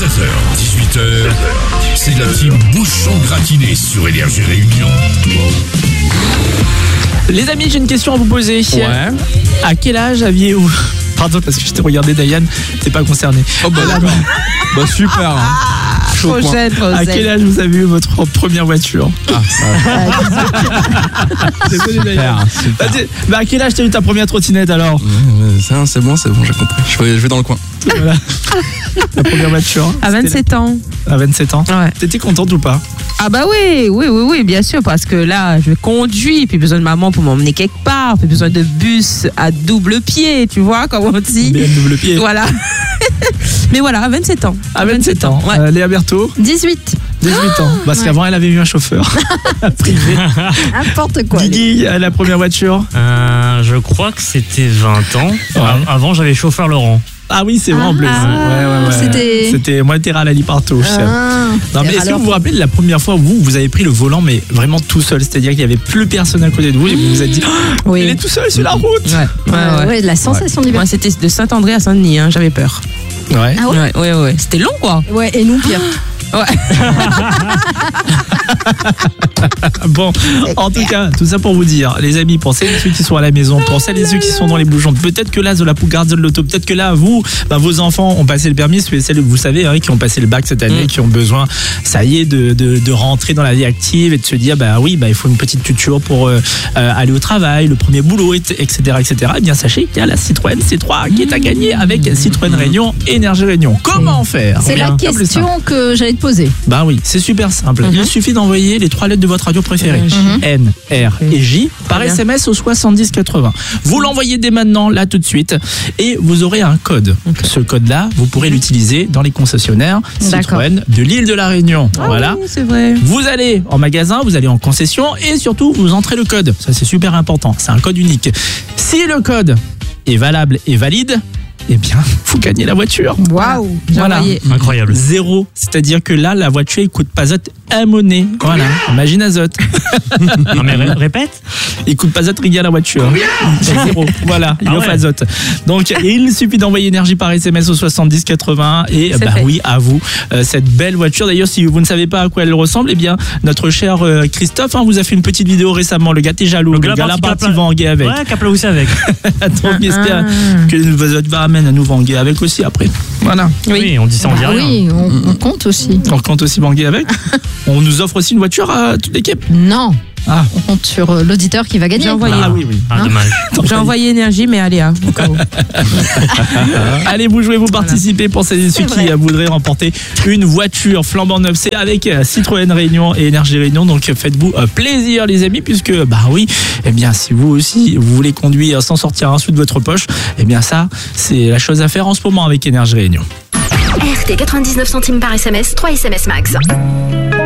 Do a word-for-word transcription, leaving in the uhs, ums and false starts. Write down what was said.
seize heures, dix-huit heures, c'est la team Bouchon Gratiné sur Énergie Réunion. Les amis, j'ai une question à vous poser. Ouais. À quel âge aviez-vous... Pardon, parce que je t'ai regardé, Diane, t'es pas concerné. Oh bah d'accord. Bah super. Hein. Chaud point. Prochaine, À quel âge vous avez eu votre première voiture? Désolé, Diane. Super. Bah, t'es- bah, à quel âge t'as eu ta première trottinette alors? Ouais, ça, c'est bon, c'est bon, j'ai compris. Je vais, je vais dans le coin. Voilà. Ta première voiture. À c'était vingt-sept ans. la- À vingt-sept ans. Ouais. T'étais contente ou pas? Ah bah oui, oui, oui, oui, bien sûr, parce que là, je conduis, puis besoin de maman pour m'emmener quelque part, puis besoin de bus à double pied, tu vois, comme on dit. B M W pied. Voilà. Mais voilà, à vingt-sept ans. À vingt-sept ans. Ouais. Euh, Léa Berthaud, dix-huit. dix-huit ans. Parce Ouais. qu'avant, elle avait eu un chauffeur privé. N'importe quoi. Guigui, euh, la première voiture. Euh, je crois que c'était vingt ans. A- Avant, j'avais chauffeur Laurent. Ah oui, c'est vrai en plus. Ah, Ouais, ouais, ouais. c'était- C'était moi, t'es râlali partout. Ah. Non, mais est-ce que vous vous rappelez de la première fois où vous, vous avez pris le volant, mais vraiment tout seul? C'est-à-dire qu'il n'y avait plus personne à côté de vous et vous vous êtes dit, oh, Oui. il est tout seul sur la route. Ouais, ouais, Euh, ouais. ouais, la sensation de Moi, liberté. c'était de Saint-André à Saint-Denis, hein, j'avais peur. Ouais. Ah ouais, Ouais, ouais, ouais. C'était long, quoi. ouais, et nous pire. Bon, en tout cas, tout ça pour vous dire, les amis, pour celles et ceux qui sont à la maison, pour celles et ceux qui sont dans les bouchons, peut-être que là, Zola Pougarde de l'auto, peut-être que là, vous, bah, vos enfants ont passé le permis, celles, vous savez, hein, qui ont passé le bac cette année, Mm. qui ont besoin, ça y est, de, de, de rentrer dans la vie active et de se dire, bah oui, bah, il faut une petite tuture pour euh, euh, aller au travail, le premier boulot, et cetera, et cetera. Eh bien, sachez qu'il y a la Citroën C trois qui est à gagner avec Citroën Réunion, Énergie Réunion. Comment faire? C'est la Bien plus simple. question que j'allais te poser. Bah oui, c'est super simple. Il suffit d'envoyer les trois lettres de votre radio préférée. Mhm. N, R et J par Très bien. S M S au soixante-dix quatre-vingts. Vous l'envoyez dès maintenant, là tout de suite, et vous aurez un code. Ce code-là, vous pourrez l'utiliser dans les concessionnaires Citroën de l'île de la Réunion. Ah Voilà. oui, c'est vrai. Vous allez en magasin, vous allez en concession et surtout vous entrez le code. Ça c'est super important, c'est un code unique. Si le code est valable et valide, eh bien vous gagnez la voiture. Waouh. J'ai Voilà. envoyé. Incroyable. Zéro. C'est-à-dire que là, la voiture, il coûte pas azote un monnaie. Voilà. Imagine azote. Non mais ré- répète. Il coûte pas azote riga la voiture. C'est zéro. Voilà. Il Ah offre ouais. azote. Donc, il suffit d'envoyer énergie par S M S au soixante-dix quatre-vingts et, C'est bah fait. oui, à vous, euh, cette belle voiture. D'ailleurs, si vous ne savez pas à quoi elle ressemble, eh bien, notre cher euh, Christophe, hein, vous a fait une petite vidéo récemment. Le gars, t'es jaloux. Le gars, là, parti vanguer avec. Ouais, Capla aussi avec. Donc, j'espère Ah. que vous va amener à nous vanguer avec aussi après. Voilà. Oui, on dit ça, on dit Ah rien. oui, on, on compte aussi. On compte aussi vanguer avec. On nous offre aussi une voiture à toute l'équipe. Non, Ah. on compte sur euh, l'auditeur qui va gagner. J'ai envoyé. Ah oui, oui. Ah, Hein dommage. J'ai envoyé énergie, mais allez, hein, au cas où. Allez, vous jouez, vous participez pour celles et ceux qui euh, voudraient remporter une voiture flambant neuve. C'est avec euh, Citroën Réunion et Énergie Réunion. Donc euh, faites-vous euh, plaisir, les amis, puisque, bah oui, eh bien, si vous aussi, vous voulez conduire sans sortir un sou de votre poche, eh bien, ça, c'est la chose à faire en ce moment avec Énergie Réunion. R T quatre-vingt-dix-neuf centimes par S M S, trois S M S max.